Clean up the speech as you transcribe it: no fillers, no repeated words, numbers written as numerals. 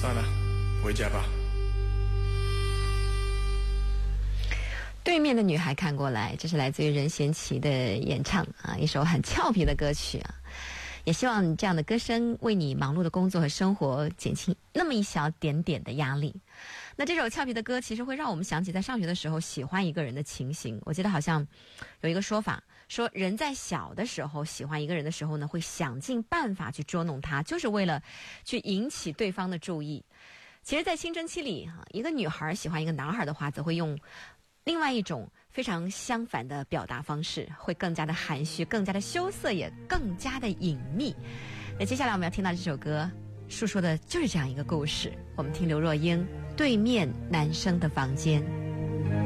算了，回家吧。 对面的女孩看过来，这是来自于任贤齐的演唱啊，一首很俏皮的歌曲啊。也希望这样的歌声为你忙碌的工作和生活减轻那么一小点点的压力。那这首俏皮的歌其实会让我们想起在上学的时候喜欢一个人的情形。我记得好像有一个说法，说人在小的时候喜欢一个人的时候呢，会想尽办法去捉弄他，就是为了去引起对方的注意。其实在青春期里，一个女孩喜欢一个男孩的话，则会用另外一种非常相反的表达方式，会更加的含蓄，更加的羞涩，也更加的隐秘。那接下来我们要听到这首歌述说的就是这样一个故事。我们听刘若英《对面男生的房间》。